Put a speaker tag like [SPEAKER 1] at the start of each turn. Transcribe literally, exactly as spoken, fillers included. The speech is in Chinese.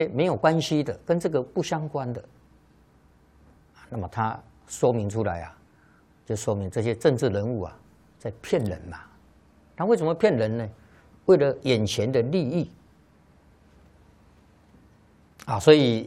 [SPEAKER 1] 没有关系的，跟这个不相关的，那么它说明出来啊，就说明这些政治人物啊在骗人嘛。他为什么骗人呢？为了眼前的利益啊，所以